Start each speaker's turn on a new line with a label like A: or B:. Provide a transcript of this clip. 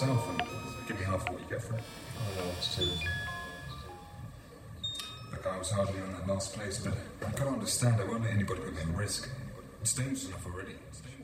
A: yourself and give me half of what you get for it.
B: I know what to do.
A: Look, I was hardly on that last place, but you've got to understand I won't let anybody put me at risk. It's dangerous enough already.